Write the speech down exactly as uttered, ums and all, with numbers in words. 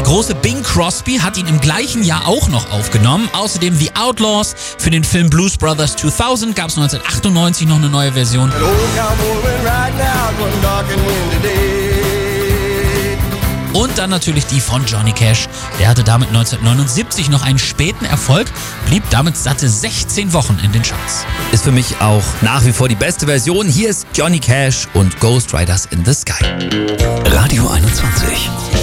große Bing Crosby hat ihn im gleichen Jahr auch noch aufgenommen. Außerdem The Outlaws. Für den Film Blues Brothers zweitausend gab es neunzehnhundertachtundneunzig noch eine neue Version. Und dann natürlich die von Johnny Cash. Der hatte damit neunzehnhundertneunundsiebzig noch einen späten Erfolg, blieb damit satte sechzehn Wochen in den Charts. Ist für mich auch nach wie vor die beste Version. Hier ist Johnny Cash und Ghost Riders in the Sky. Radio einundzwanzig.